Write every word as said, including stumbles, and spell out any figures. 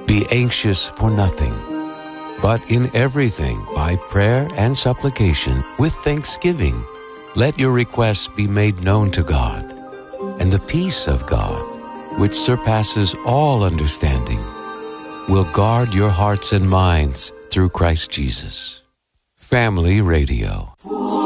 Be anxious for nothing, but in everything, by prayer and supplication, with thanksgiving, let your requests be made known to God. And the peace of God, which surpasses all understanding, will guard your hearts and minds through Christ Jesus. Family Radio.